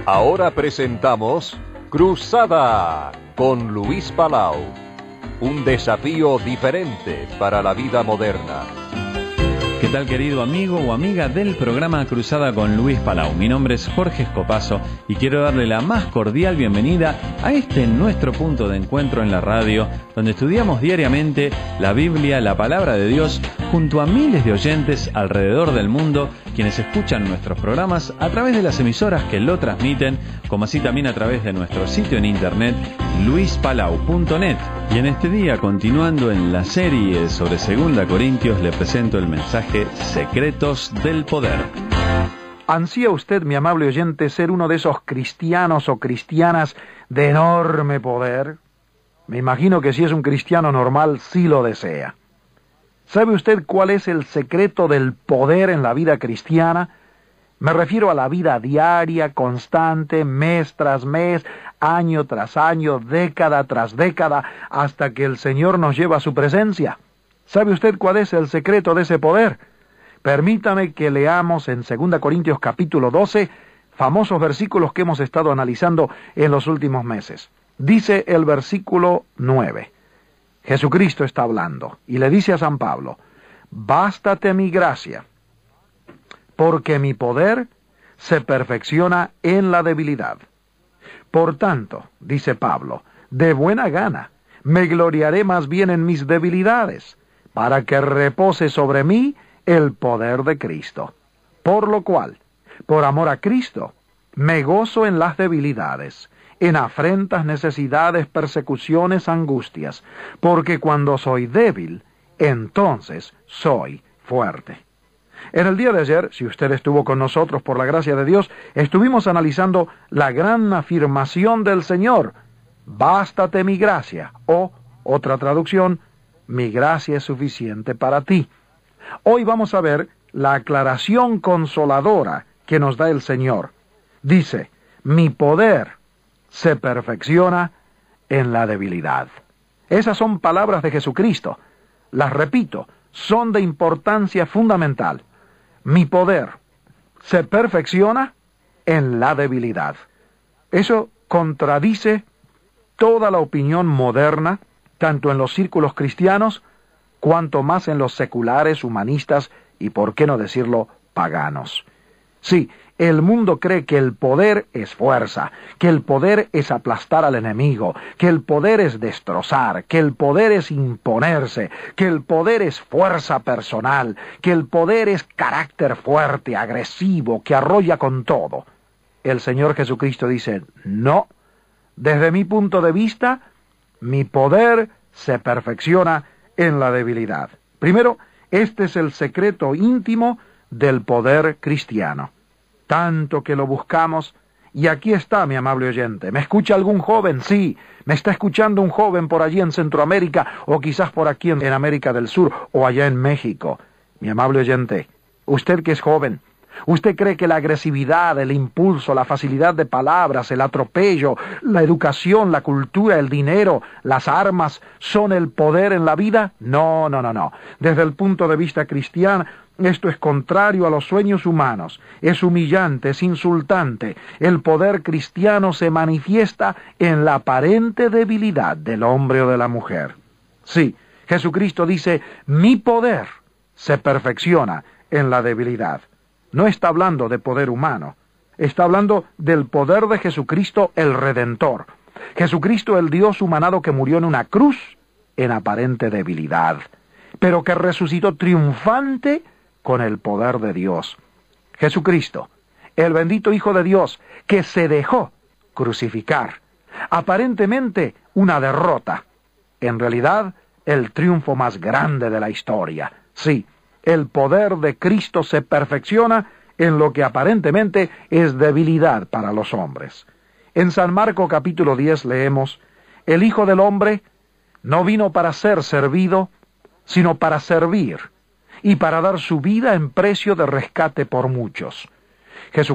Ahora presentamos Cruzada con Luis Palau. Un desafío diferente para la vida moderna. ¿Qué tal, querido amigo o amiga del programa Cruzada con Luis Palau? Mi nombre es Jorge Escopazo y quiero darle la más cordial bienvenida a nuestro punto de encuentro en la radio, donde estudiamos diariamente la Biblia, la Palabra de Dios, junto a miles de oyentes alrededor del mundo, quienes escuchan nuestros programas a través de las emisoras que lo transmiten, como así también a través de nuestro sitio en internet, luispalau.net. Y en este día, continuando en la serie sobre 2 Corintios, le presento el mensaje Secretos del Poder. ¿Ansía usted, mi amable oyente, ser uno de esos cristianos o cristianas de enorme poder? Me imagino que si es un cristiano normal, sí lo desea. ¿Sabe usted cuál es el secreto del poder en la vida cristiana? Me refiero a la vida diaria, constante, mes tras mes, año tras año, década tras década, hasta que el Señor nos lleva a su presencia. ¿Sabe usted cuál es el secreto de ese poder? Permítame que leamos en 2 Corintios capítulo 12, famosos versículos que hemos estado analizando en los últimos meses. Dice el versículo 9. Jesucristo está hablando y le dice a San Pablo: «Bástate mi gracia, porque mi poder se perfecciona en la debilidad. Por tanto», dice Pablo, «de buena gana me gloriaré más bien en mis debilidades, para que repose sobre mí el poder de Cristo. Por lo cual, por amor a Cristo, me gozo en las debilidades, en afrentas, necesidades, persecuciones, angustias, porque cuando soy débil, entonces soy fuerte». En el día de ayer, si usted estuvo con nosotros por la gracia de Dios, estuvimos analizando la gran afirmación del Señor: «Bástate mi gracia», o, otra traducción, «mi gracia es suficiente para ti». Hoy vamos a ver la aclaración consoladora que nos da el Señor. Dice: «Mi poder se perfecciona en la debilidad». Esas son palabras de Jesucristo. Las repito, son de importancia fundamental. Mi poder se perfecciona en la debilidad. Eso contradice toda la opinión moderna, tanto en los círculos cristianos, cuanto más en los seculares, humanistas y, por qué no decirlo, paganos. Sí, el mundo cree que el poder es fuerza, que el poder es aplastar al enemigo, que el poder es destrozar, que el poder es imponerse, que el poder es fuerza personal, que el poder es carácter fuerte, agresivo, que arrolla con todo. El Señor Jesucristo dice: «No, desde mi punto de vista, mi poder se perfecciona en la debilidad». Primero, este es el secreto íntimo del poder cristiano. Tanto que lo buscamos, y aquí está, mi amable oyente. ¿Me escucha algún joven? Sí, me está escuchando un joven por allí en Centroamérica, o quizás por aquí en América del Sur, o allá en México. Mi amable oyente, usted que es joven, ¿usted cree que la agresividad, el impulso, la facilidad de palabras, el atropello, la educación, la cultura, el dinero, las armas son el poder en la vida? No, no, no, no. Desde el punto de vista cristiano, esto es contrario a los sueños humanos, es humillante, es insultante. El poder cristiano se manifiesta en la aparente debilidad del hombre o de la mujer. Sí, Jesucristo dice: «Mi poder se perfecciona en la debilidad». No está hablando de poder humano, está hablando del poder de Jesucristo el Redentor. Jesucristo el Dios humanado que murió en una cruz en aparente debilidad, pero que resucitó triunfante con el poder de Dios. Jesucristo, el bendito Hijo de Dios, que se dejó crucificar. Aparentemente una derrota, en realidad el triunfo más grande de la historia. Sí, el poder de Cristo se perfecciona en lo que aparentemente es debilidad para los hombres. En San Marcos capítulo 10 leemos: «El Hijo del Hombre no vino para ser servido, sino para servir, y para dar su vida en precio de rescate por muchos».